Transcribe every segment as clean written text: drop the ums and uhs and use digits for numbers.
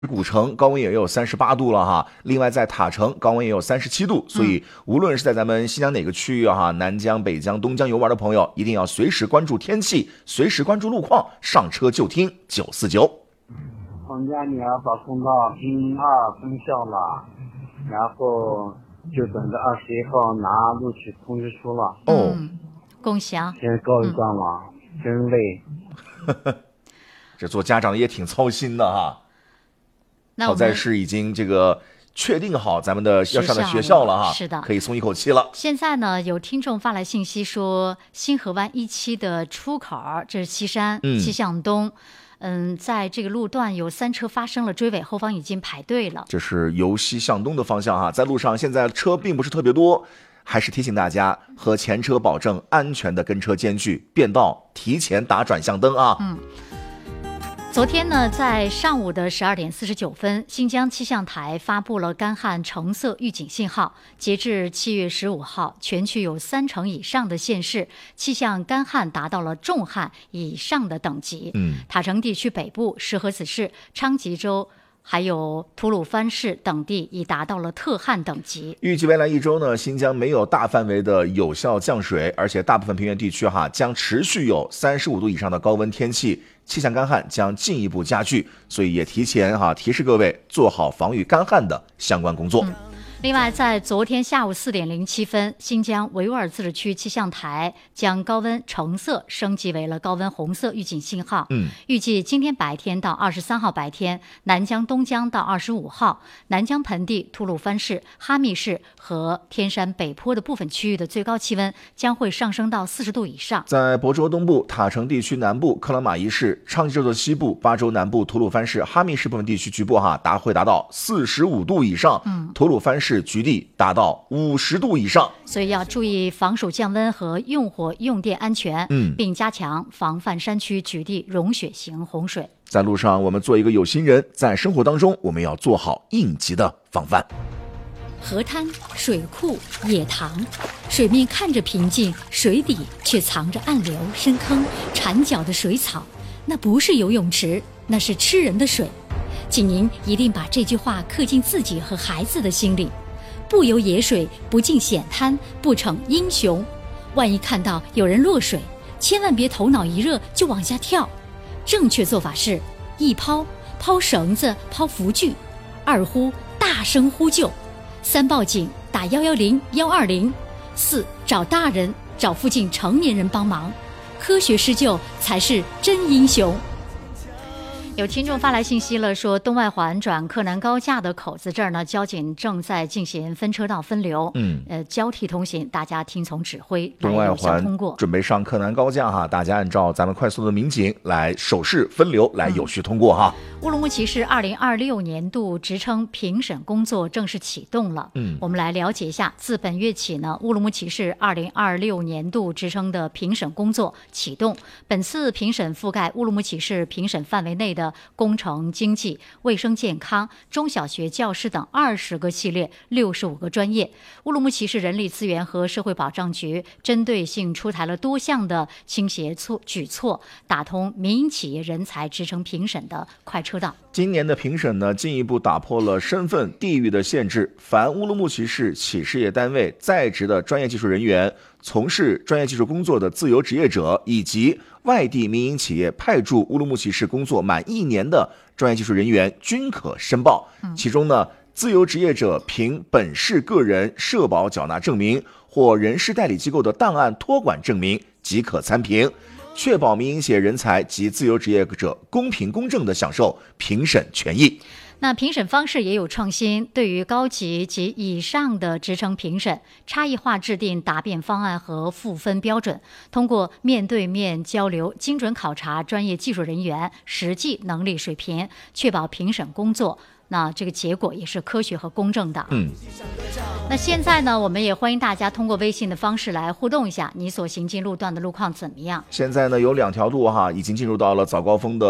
古城高温也有38度了哈，另外在塔城高温也有37度，所以无论是在咱们西江哪个区域哈，南江、北江、东江游玩的朋友，一定要随时关注天气，随时关注路况，上车就听949。 我们家女儿把公告1生效了，然后就等着21号拿录取通知书了。 哦， 恭喜啊！ 先告一段了，真累。 这做家长的也挺操心的哈。好在是已经这个确定好咱们的要上的学校了哈， 是的， 可以松一口气了。 现在呢，有听众发来信息说，新河湾1期的出口，这是西山西向东，在这个路段有3车发生了追尾，后方已经排队了。 这是由西向东的方向哈，在路上现在车并不是特别多，还是提醒大家和前车保证安全的跟车间距，变道提前打转向灯啊。 昨天呢，在上午的12点49分，新疆气象台发布了干旱橙色预警信号。截至7月15号，全区有30%以上的县市气象干旱达到了重旱以上的等级。塔城地区北部、石河子市、昌吉州还有吐鲁番市等地已达到了特旱等级。 预计未来1周呢，新疆没有大范围的有效降水，而且大部分平原地区将持续有35度以上的高温天气，气象干旱将进一步加剧，所以也提前提示各位做好防御干旱的相关工作。 另外，在昨天下午4点07分，新疆维吾尔自治区气象台将高温橙色升级为了高温红色预警信号。预计今天白天到23号白天，南疆、东疆到25号，南疆盆地、吐鲁番市、哈密市和天山北坡的部分区域的最高气温将会上升到40度以上。 在亳州东部、塔城地区南部、克拉玛依市、昌吉州的西部、巴州南部、吐鲁番市、哈密市部分地区局部会达到45度以上，吐鲁番市局地达到50度以上， 所以要注意防暑降温和用火用电安全，并加强防范山区局地融雪型洪水。 在路上我们做一个有心人，在生活当中我们要做好应急的防范。 河滩、水库、野塘，水面看着平静，水底却藏着暗流、深坑、缠脚的水草，那不是游泳池，那是吃人的水。请您一定把这句话刻进自己和孩子的心里：不游野水，不进险滩，不逞英雄。万一看到有人落水，千万别头脑一热就往下跳。正确做法是：1抛，抛绳子，抛浮具；2呼，大声呼救；3报警，打110、120；4找大人，找附近成年人帮忙。科学施救才是真英雄。 有听众发来信息了，说东外环转克南高架的口子这儿呢，交警正在进行分车道分流，交替通行，大家听从指挥来有效通过。 准备上克南高架大家按照咱们快速的民警来手势分流，来有序通过哈。 乌鲁木齐市2026年度职称评审工作正式启动了。我们来了解一下，自本月起呢，乌鲁木齐市2026年度职称的评审工作启动。本次评审覆盖乌鲁木齐市评审范围内的工程经济、卫生健康、中小学教师等20个系列65个专业。乌鲁木齐市人力资源和社会保障局针对性出台了多项的倾斜举措，打通民营企业人才职称评审的快车道。 今年的评审呢，进一步打破了身份地域的限制，凡乌鲁木齐市企事业单位在职的专业技术人员、从事专业技术工作的自由职业者，以及外地民营企业派驻乌鲁木齐市工作满1年的专业技术人员均可申报。其中呢，自由职业者凭本市个人社保缴纳证明或人事代理机构的档案托管证明即可参评，确保民营企业人才及自由职业者公平公正地享受评审权益。 那评审方式也有创新，对于高级及以上的职称评审，差异化制定答辩方案和赋分标准，通过面对面交流，精准考察专业技术人员实际能力水平，确保评审工作那这个结果也是科学和公正的。那现在呢，我们也欢迎大家通过微信的方式来互动一下，你所行进路段的路况怎么样？ 现在呢，有2条路已经进入到了早高峰的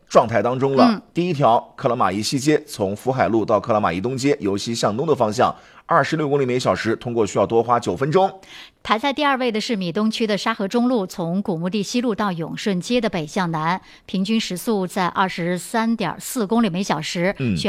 状态当中了。第一条克拉玛依西街，从福海路到克拉玛依东街，由西向东的方向，26公里每小时，通过需要多花9分钟。 排在第2位的是米东区的沙河中路，从古墓地西路到永顺街的北向南，平均时速在23.4公里每小时，需